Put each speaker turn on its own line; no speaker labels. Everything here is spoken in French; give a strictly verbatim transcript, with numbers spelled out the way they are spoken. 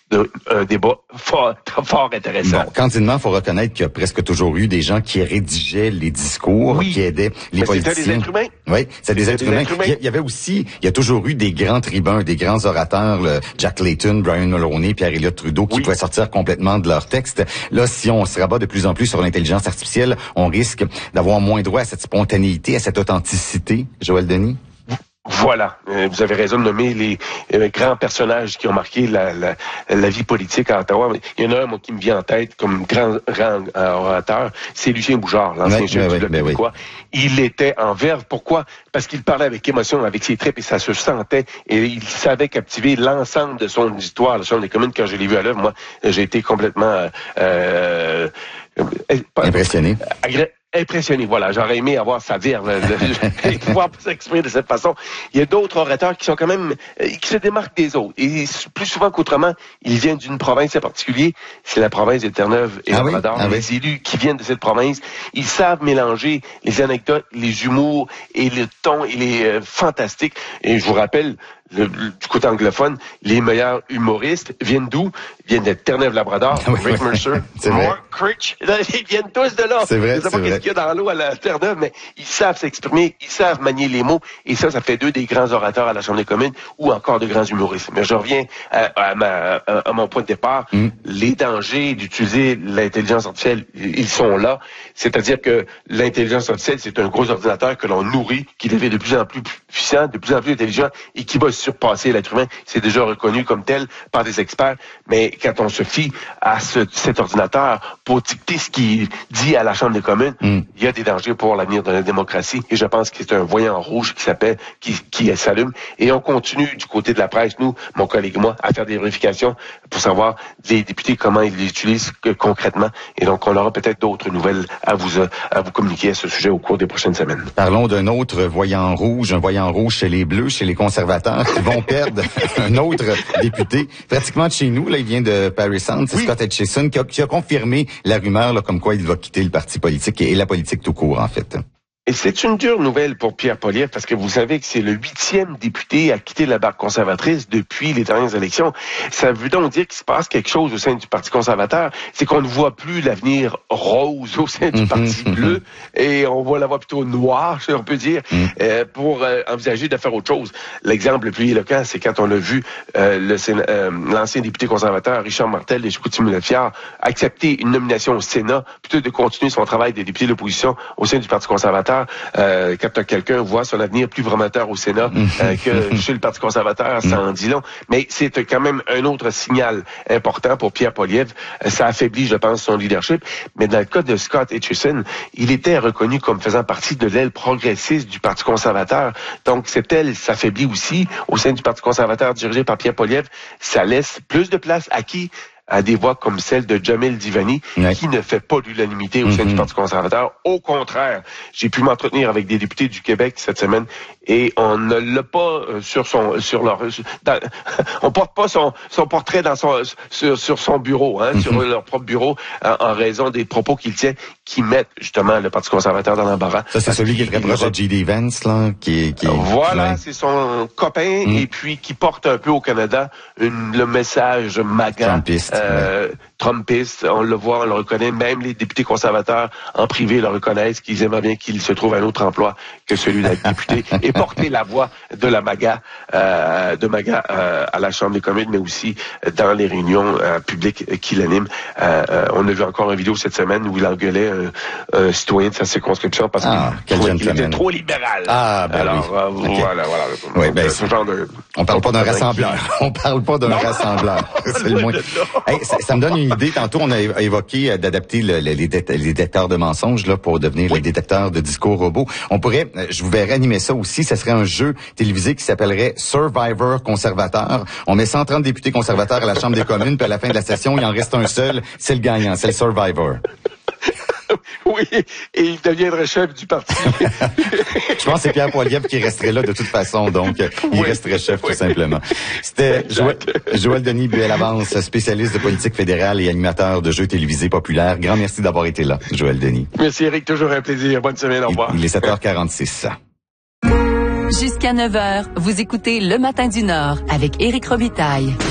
un débat fort, fort intéressant.
Bon, candidement, il faut reconnaître qu'il y a presque toujours eu des gens qui rédigeaient les discours,
oui.
qui aidaient les
Mais
politiciens.
C'était des êtres humains.
Oui, c'est des êtres humains. humains. Il y avait aussi, il y a toujours eu des grands tribuns, des grands orateurs, le Jack Layton, Brian Mulroney, Pierre-Éliott Trudeau, qui oui. pouvaient sortir complètement de leur texte. Là, si on se rabat de plus en plus sur l'intelligence artificielle, on risque d'avoir moins droit à cette spontanéité, à cette authenticité. Joël Denis?
Voilà, vous avez raison de nommer les euh, grands personnages qui ont marqué la, la, la vie politique à Ottawa. Il y en a un, moi, qui me vient en tête comme grand, grand euh, orateur, c'est Lucien Bouchard, l'ancien chef du Bloc québécois. Il était en verve. Pourquoi? Parce qu'il parlait avec émotion, avec ses tripes, et ça se sentait, et il savait captiver l'ensemble de son auditoire. La Chambre des communes, quand je l'ai vu à l'œuvre, moi, j'ai été complètement... Euh, euh,
impressionné.
Agré- Impressionné, voilà. J'aurais aimé avoir sa verve et pouvoir s'exprimer de cette façon. Il y a d'autres orateurs qui sont quand même, qui se démarquent des autres. Et plus souvent qu'autrement, ils viennent d'une province en particulier. C'est la province de Terre-Neuve et Labrador. Ah oui? Ah les oui. élus qui viennent de cette province, ils savent mélanger les anecdotes, les humours et le ton. Il est euh, fantastique. Et je vous rappelle, Le, le, du côté anglophone, les meilleurs humoristes viennent d'où? Ils viennent de Terre-Neuve-Labrador, oui, Rick Mercer, Mark Critch. Ils viennent tous de là.
C'est vrai,
je ne sais pas qu'est-ce qu'il y a dans l'eau à la Terre-Neuve, mais ils savent s'exprimer, ils savent manier les mots. Et ça, ça fait d'eux des grands orateurs à la Chambre des communes ou encore de grands humoristes. Mais je reviens à, à, ma, à, à mon point de départ. Mm. Les dangers d'utiliser l'intelligence artificielle, ils sont là. C'est-à-dire que l'intelligence artificielle, c'est un gros ordinateur que l'on nourrit, qui devient de plus en plus puissant, de plus en plus intelligent et qui va surpasser l'être humain. C'est déjà reconnu comme tel par des experts. Mais quand on se fie à ce, cet ordinateur pour dicter ce qu'il dit à la Chambre des communes, mm. il y a des dangers pour l'avenir de la démocratie. Et je pense que c'est un voyant rouge qui s'appelle, qui, qui s'allume. Et on continue du côté de la presse, nous, mon collègue et moi, à faire des vérifications pour savoir les députés comment ils les utilisent concrètement. Et donc, on aura peut-être d'autres nouvelles à vous, à vous communiquer à ce sujet au cours des prochaines semaines.
Parlons d'un autre voyant rouge, un voyant rouge chez les Bleus, chez les conservateurs, qui vont perdre un autre député, pratiquement de chez nous. Là, il vient de Parry Sound, c'est oui. Scott Aitchison, qui a, qui a confirmé la rumeur là, comme quoi il va quitter le parti politique et, et la politique tout court, en fait.
Et c'est une dure nouvelle pour Pierre Poilievre parce que vous savez que c'est le huitième député à quitter la barre conservatrice depuis les dernières élections. Ça veut donc dire qu'il se passe quelque chose au sein du Parti conservateur. C'est qu'on ne voit plus l'avenir rose au sein du Parti bleu et on voit la voie plutôt noire, si on peut dire, euh, pour euh, envisager de faire autre chose. L'exemple le plus éloquent, c'est quand on a vu euh, le Sénat, euh, l'ancien député conservateur Richard Martel de Chicoutimi-Lafière accepter une nomination au Sénat plutôt de continuer son travail de député de l'opposition au sein du Parti conservateur. Euh, quand quelqu'un voit son avenir plus prometteur au Sénat euh, que chez le Parti conservateur, ça en dit long. Mais c'est quand même un autre signal important pour Pierre Poilievre. Ça affaiblit, je pense, son leadership. Mais dans le cas de Scott Aitchison, il était reconnu comme faisant partie de l'aile progressiste du Parti conservateur. Donc, cette aile s'affaiblit aussi au sein du Parti conservateur dirigé par Pierre Poilievre. Ça laisse plus de place à qui? À des voix comme celle de Jamil Divani, ouais. qui ne fait pas l'unanimité au mm-hmm. sein du Parti conservateur. Au contraire, j'ai pu m'entretenir avec des députés du Québec cette semaine et on ne l'a pas euh, sur son, sur leur, dans, on porte pas son, son portrait dans son, sur, sur son bureau, hein, mm-hmm. sur leur propre bureau, en, en raison des propos qu'il tient, qui mettent justement le Parti conservateur dans l'embarras.
Ça, c'est celui qui est reproche à J D Vance, là, qui, qui.
Voilà,
ouais.
c'est son copain mm. et puis qui porte un peu au Canada une, le message MAGA.
Trumpiste.
Euh, ouais. Trumpiste, on le voit, on le reconnaît, même les députés conservateurs en privé le reconnaissent, qu'ils aimeraient bien qu'il se trouve un autre emploi que celui d'être député et porter la voix de la MAGA, euh, de MAGA euh, à la Chambre des communes, mais aussi dans les réunions euh, publiques qu'il anime. Euh, euh, on a vu encore une vidéo cette semaine où il engueulait un, un citoyen de sa circonscription parce ah, qu'il, qu'il était trop libéral.
Ah, ben
Alors,
oui.
euh,
okay.
voilà, voilà.
Oui,
Donc,
ben,
ce genre de,
on parle pas d'un rassembleur. On parle pas d'un non. rassembleur. C'est le moins. Hey, ça, ça me donne une idée. Tantôt, on a évoqué d'adapter le, le, les, dé, les détecteurs de mensonges là pour devenir oui. les détecteurs de discours robots. On pourrait, je vous verrais animer ça aussi. Ça serait un jeu télévisé qui s'appellerait Survivor conservateur. On met cent trente députés conservateurs à la Chambre des communes, puis à la fin de la session, il en reste un seul. C'est le gagnant. C'est le Survivor.
Oui, et il deviendrait chef du parti.
Je pense que c'est Pierre Poilievre qui resterait là de toute façon, donc il oui, resterait chef oui. tout simplement. C'était Joël, Joël Denis Buelle-Avance, spécialiste de politique fédérale et animateur de jeux télévisés populaires. Grand merci d'avoir été là, Joël Denis.
Merci Eric, toujours un plaisir. Bonne semaine, au revoir.
Il, il est sept heures quarante-six.
Jusqu'à neuf heures, vous écoutez Le Matin du Nord avec Éric Robitaille.